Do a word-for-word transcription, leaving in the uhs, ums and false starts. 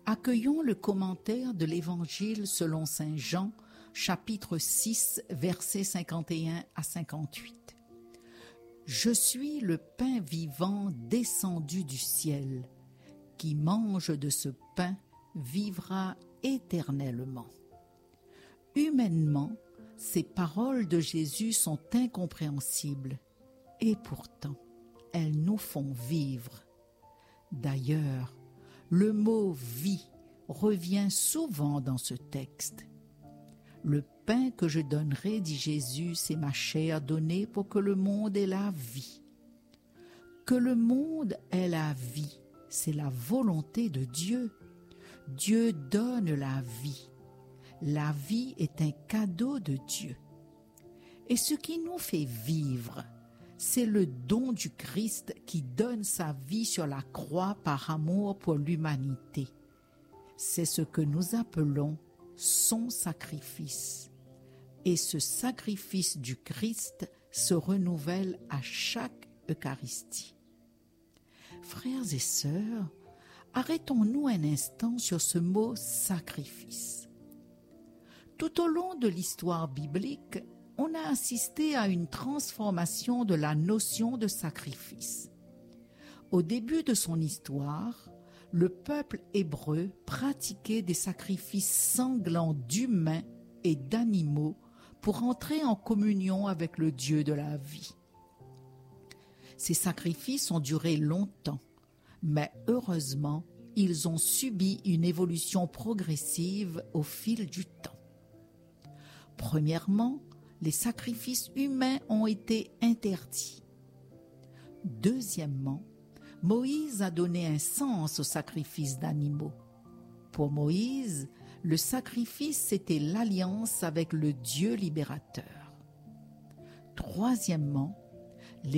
Accueillons le commentaire de l'Évangile selon saint Jean, chapitre six, versets cinquante et un à cinquante-huit. Je suis le pain vivant descendu du ciel. Qui mange de ce pain vivra éternellement. Humainement, ces paroles de Jésus sont incompréhensibles et pourtant, elles nous font vivre. D'ailleurs, le mot « vie » revient souvent dans ce texte. Le pain que je donnerai, dit Jésus, c'est ma chair donnée pour que le monde ait la vie. Que le monde ait la vie, c'est la volonté de Dieu. Dieu donne la vie. La vie est un cadeau de Dieu. Et ce qui nous fait vivre, c'est le don du Christ qui donne sa vie sur la croix par amour pour l'humanité. C'est ce que nous appelons son sacrifice. Et ce sacrifice du Christ se renouvelle à chaque Eucharistie. Frères et sœurs, arrêtons-nous un instant sur ce mot « sacrifice ». Tout au long de l'histoire biblique, on a assisté à une transformation de la notion de sacrifice. Au début de son histoire, le peuple hébreu pratiquait des sacrifices sanglants d'humains et d'animaux pour entrer en communion avec le Dieu de la vie. Ces sacrifices ont duré longtemps, mais heureusement, ils ont subi une évolution progressive au fil du temps. Premièrement, les sacrifices humains ont été interdits. Deuxièmement, Moïse a donné un sens aux sacrifices d'animaux. Pour Moïse, le sacrifice, c'était l'alliance avec le Dieu libérateur. Troisièmement,